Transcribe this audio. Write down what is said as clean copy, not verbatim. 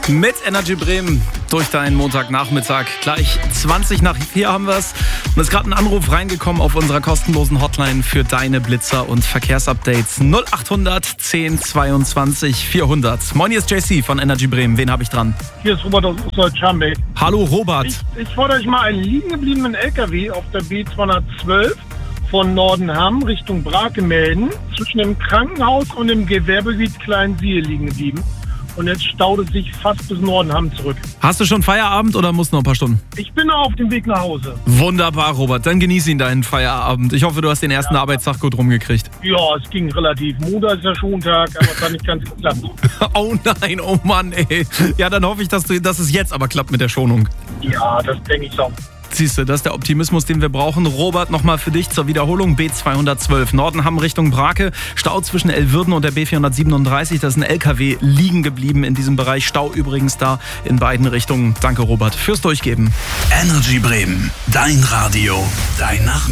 Mit Energy Bremen durch deinen Montagnachmittag. Gleich 20 nach 4 haben wir es. Und es ist gerade ein Anruf reingekommen auf unserer kostenlosen Hotline für deine Blitzer und Verkehrsupdates. 0800 10 22 400. Moin, hier ist JC von Energy Bremen. Wen habe ich dran? Hier ist Robert aus Deutschhambe. Hallo Robert. Ich wollte euch mal einen liegen gebliebenen LKW auf der B212 von Nordenham Richtung Brake melden. Zwischen dem Krankenhaus und dem Gewerbegebiet Kleinsiel liegen geblieben. Und jetzt staut es sich fast bis Nordenham zurück. Hast du schon Feierabend oder musst noch ein paar Stunden? Ich bin noch auf dem Weg nach Hause. Wunderbar, Robert. Dann genieß ihn, deinen Feierabend. Ich hoffe, du hast den ersten Arbeitstag gut rumgekriegt. Ja, es ging relativ. Montag ist ja Schontag, aber es hat nicht ganz geklappt. Oh nein, oh Mann, ey. Ja, dann hoffe ich, dass es jetzt aber klappt mit der Schonung. Ja, das denke ich auch. Siehst du, das ist der Optimismus, den wir brauchen. Robert, nochmal für dich zur Wiederholung. B212 Nordenham Richtung Brake. Stau zwischen Elwürden und der B437. Da ist ein LKW liegen geblieben in diesem Bereich. Stau übrigens da in beiden Richtungen. Danke, Robert, fürs Durchgeben. Energy Bremen. Dein Radio. Dein Nachmittag.